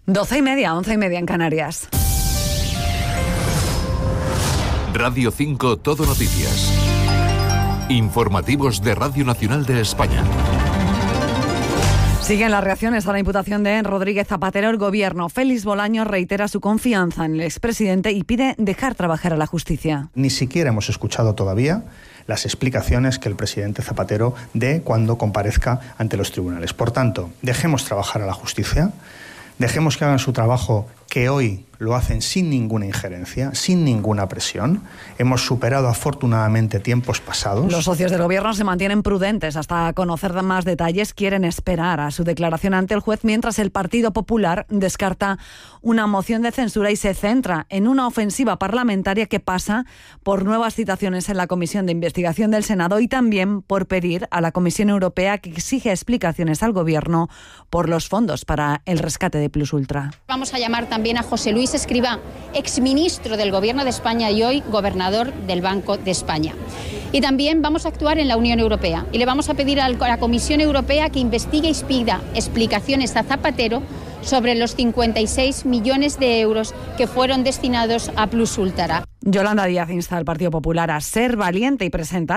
12:30, 11:30 en Canarias. Radio 5 Todo Noticias. Informativos de Radio Nacional de España. Siguen las reacciones a la imputación de Rodríguez Zapatero. El gobierno, Félix Bolaños, reitera su confianza en el expresidente y pide dejar trabajar a la justicia. Ni siquiera hemos escuchado todavía las explicaciones que el presidente Zapatero dé cuando comparezca ante los tribunales. Por tanto, dejemos trabajar a la justicia, dejemos que hagan su trabajo, que hoy lo hacen sin ninguna injerencia, sin ninguna presión. Hemos superado afortunadamente tiempos pasados. Los socios del gobierno se mantienen prudentes hasta conocer más detalles. Quieren esperar a su declaración ante el juez, mientras el Partido Popular descarta una moción de censura y se centra en una ofensiva parlamentaria que pasa por nuevas citaciones en la Comisión de Investigación del Senado y también por pedir a la Comisión Europea que exige explicaciones al gobierno por los fondos para el rescate de Plus Ultra. Vamos a llamar también a José Luis Escrivá, exministro del Gobierno de España y hoy gobernador del Banco de España. Y también vamos a actuar en la Unión Europea y le vamos a pedir a la Comisión Europea que investigue y pida explicaciones a Zapatero sobre los 56 millones de euros que fueron destinados a Plus Ultra. Yolanda Díaz insta al Partido Popular a ser valiente y presentar